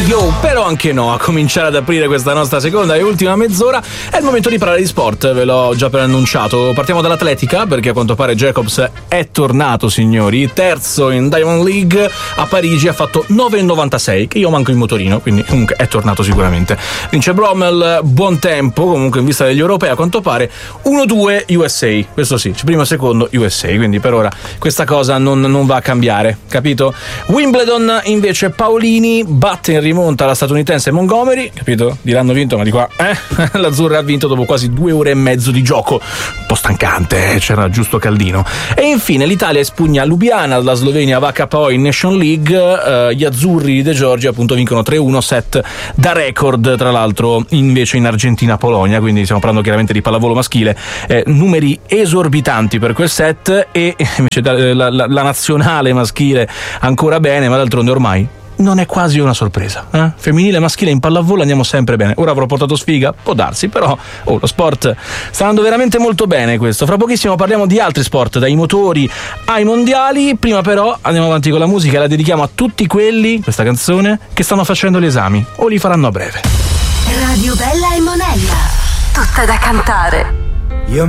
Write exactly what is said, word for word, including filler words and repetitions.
Radio, però anche no, a cominciare ad aprire questa nostra seconda e ultima mezz'ora è il momento di parlare di sport, ve l'ho già preannunciato. Partiamo dall'atletica, perché a quanto pare Jacobs è tornato, signori, terzo in Diamond League a Parigi, ha fatto nove virgola novantasei, che io manco in motorino, quindi comunque è tornato sicuramente. Vince Brommel, buon tempo comunque in vista degli europei, a quanto pare uno due U S A, questo sì, primo e secondo U S A, quindi per ora questa cosa non, non va a cambiare, capito? Wimbledon invece Paolini batte in rimonta la statunitense Montgomery, capito? Diranno vinto, ma di qua eh? L'azzurra ha vinto dopo quasi due ore e mezzo di gioco, un po' stancante, eh? C'era giusto caldino. E infine l'Italia espugna Lubiana, la Slovenia va K O in Nation League, eh, gli azzurri di De Giorgi appunto vincono tre uno, set da record, tra l'altro invece in Argentina-Polonia, quindi stiamo parlando chiaramente di pallavolo maschile, eh, numeri esorbitanti per quel set, e invece la, la, la nazionale maschile ancora bene, ma d'altronde ormai non è quasi una sorpresa, eh? Femminile e maschile in pallavolo andiamo sempre bene. Ora avrò portato sfiga? Può darsi, però oh, lo sport sta andando veramente molto bene questo. Fra pochissimo parliamo di altri sport, dai motori ai mondiali. Prima però andiamo avanti con la musica e la dedichiamo a tutti quelli, questa canzone, che stanno facendo gli esami o li faranno a breve. Radio Bella e Monella, tutta da cantare.